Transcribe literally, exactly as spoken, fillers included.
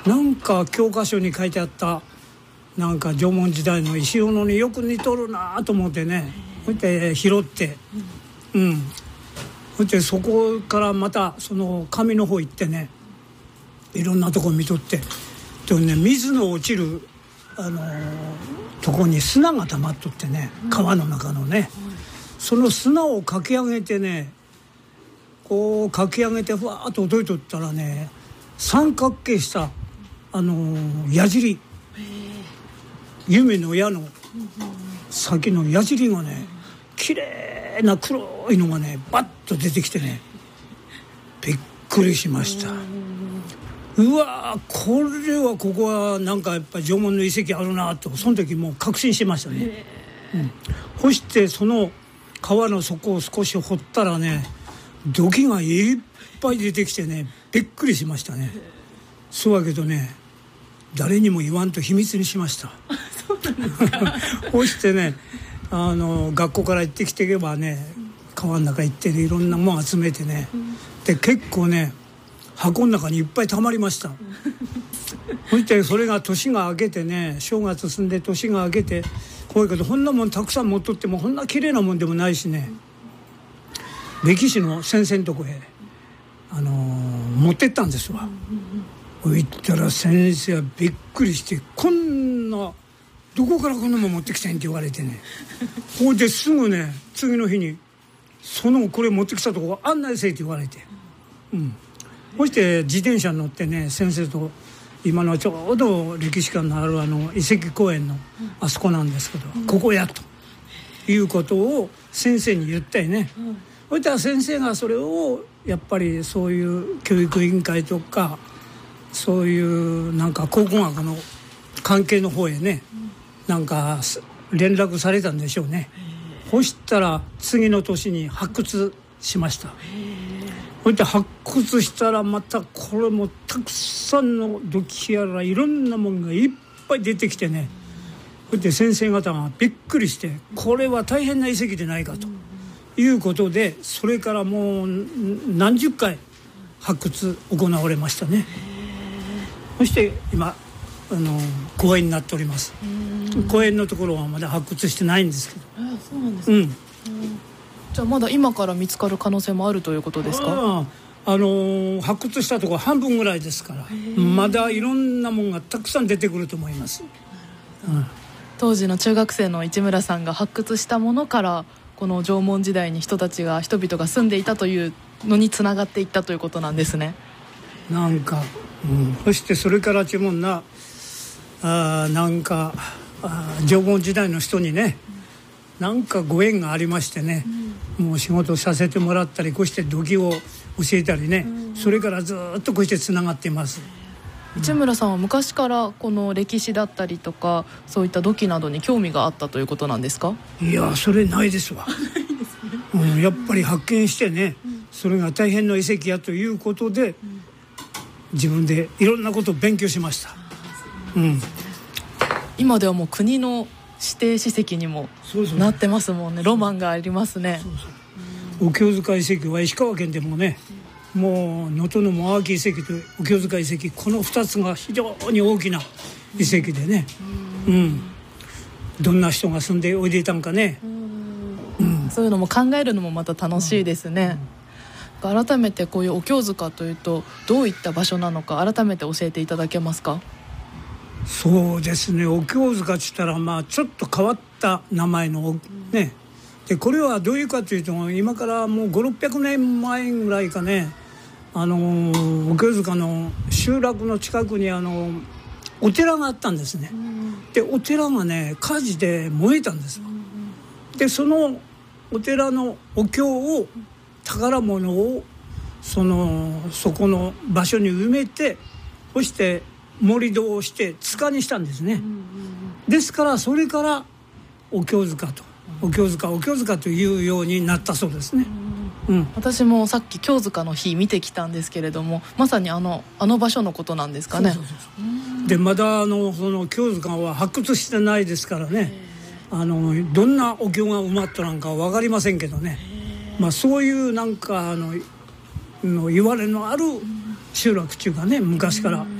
なんか教科書に書いてあったなんか縄文時代の石斧によく似とるなと思ってね、そして拾って、うん、そしてそこからまたその上の方行ってね、いろんなとこ見とって、でね、水の落ちるあのー、とこに砂が溜まっとってね、川の中のね、その砂をかき上げてね、こうかき上げてふわーっと落といとったらね、三角形したあのー、矢尻、弓の矢の先の矢尻がね、綺麗な黒いのがねバッと出てきてね、びっくりしました。うわー、これはここはなんかやっぱり縄文の遺跡あるなと、その時もう確信しましたね、うん、そしてその川の底を少し掘ったらね、土器がいっぱい出てきてね、びっくりしましたね。そうだけどね、誰にも言わんと秘密にしましたそうなんですかそしてね、あの学校から行ってきていけばね、川の中行って、ね、いろんなもの集めてね、で結構ね箱の中にいっぱい溜まりましたそしてそれが年が明けてね、正月済んで年が明けて、こういうけどこんなもんたくさん持っとってもこんな綺麗なもんでもないしね、歴史の先生のとこへ、あのー、持ってったんですわ。行ったら先生はびっくりして、こんなどこからこんなもん持ってきたんって言われてねほいですぐね、次の日にそのこれ持ってきたとこ案内せえって言われて、うん、そして自転車に乗ってね、先生と今のちょうど歴史館のあるあの遺跡公園のあそこなんですけど、うん、ここやということを先生に言ったよね、うん、そしたら先生がそれをやっぱりそういう教育委員会とかそういうなんか考古学の関係の方へね、うん、なんか連絡されたんでしょうね。そしたら次の年に発掘しました。そして発掘したらまたこれもたくさんの土器やらいろんなものがいっぱい出てきてね、そして先生方がびっくりして、これは大変な遺跡でないかということで、それからもう何十回発掘行われましたね。そして今あの公園になっております。公園のところはまだ発掘してないんですけど。 あ、そうなんですか、うん、じゃあまだ今から見つかる可能性もあるということですか？ ああのー、発掘したところ半分ぐらいですから、まだいろんなものがたくさん出てくると思います、うん、 当時の中学生の市村さんが発掘したものからこの縄文時代に人たちが人々が住んでいたというのにつながっていったということなんですね。 なんか、うん、そしてそれからちもんなあなんかあ縄文時代の人にね、なんかご縁がありましてね、うん、もう仕事させてもらったり、こうして土器を教えたりね、うん、それからずっとこうしてつながっています。 市村さんは昔からこの歴史だったりとかそういった土器などに興味があったということなんですか？ いや、それないですわうん、やっぱり発見してね、うん、それが大変な遺跡やということで、うん、自分でいろんなことを勉強しました。うん、 今ではもう国の指定史跡にもなってますもんね。ロマンがありますね。 そうそう、お経塚遺跡は石川県でもね、うん、もう能登のモアーキ遺跡とお経塚遺跡、このふたつが非常に大きな遺跡でね、うん、うん、どんな人が住んでおいでいたんかね、 うんうん、そういうのも考えるのもまた楽しいですね、うん、改めてこういうお経塚というとどういった場所なのか改めて教えていただけますか？ そうですね、お経塚って言ったら、まあちょっと変わった名前のね、でこれはどういうかというと、今からもうごひゃくろっぴゃくねんまえぐらいかね、あのー、お経塚の集落の近くにあのお寺があったんですね。でお寺がね火事で燃えたんです。でそのお寺のお経を宝物をそのそこの場所に埋めて、そして盛り土をして塚にしたんですね。ですからそれからお経塚とお経塚お経塚というようになったそうですね。うん、 私もさっき経塚の日見てきたんですけれども、まさにあのあの場所のことなんですかね。そうそうそうそう。でまだあのその経塚は発掘してないですからね、あのどんなお経が埋まったのか分かりませんけどね、まあ、そういうなんかあのの言われのある集落中がね昔から